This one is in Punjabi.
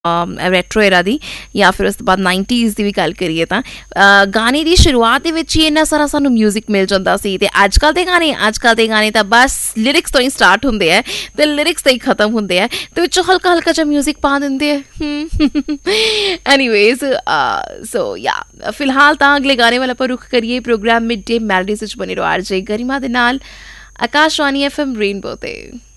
ਰੈਟਰੋ ਏਰਾ ਦੀ, ਜਾਂ ਫਿਰ ਉਸ ਤੋਂ ਬਾਅਦ 90s ਦੀ ਵੀ ਗੱਲ ਕਰੀਏ ਤਾਂ ਗਾਣੇ ਦੀ ਸ਼ੁਰੂਆਤ ਦੇ ਵਿੱਚ ਹੀ ਇੰਨਾ ਸਾਰਾ ਸਾਨੂੰ ਮਿਊਜ਼ਿਕ ਮਿਲ ਜਾਂਦਾ ਸੀ। ਅਤੇ ਅੱਜ ਕੱਲ੍ਹ ਦੇ ਗਾਣੇ ਤਾਂ ਬਸ ਲਿਰਿਕਸ ਤੋਂ ਹੀ ਸਟਾਰਟ ਹੁੰਦੇ ਹੈ ਅਤੇ ਲਿਰਿਕਸ ਤੋਂ ਹੀ ਖ਼ਤਮ ਹੁੰਦੇ ਹੈ, ਅਤੇ ਵਿੱਚੋਂ ਹਲਕਾ ਹਲਕਾ ਜਿਹਾ ਮਿਊਜ਼ਿਕ ਪਾ ਦਿੰਦੇ ਹੈ। ਐਨੀਵੇਜ਼ ਸੋ ਯਾ ਫਿਲਹਾਲ ਤਾਂ ਅਗਲੇ ਗਾਣੇ ਵੱਲ ਆਪਾਂ ਰੁੱਖ ਕਰੀਏ। ਪ੍ਰੋਗਰਾਮ ਮਿਡ ਡੇ ਮੈਲੋਡੀਜ਼ ਵਿੱਚ ਬਣੇ ਰਹੋ RJ ਗਰਿਮਾ ਦੇ ਨਾਲ, ਆਕਾਸ਼ਵਾਣੀ FM ਰੇਨਬੋ 'ਤੇ।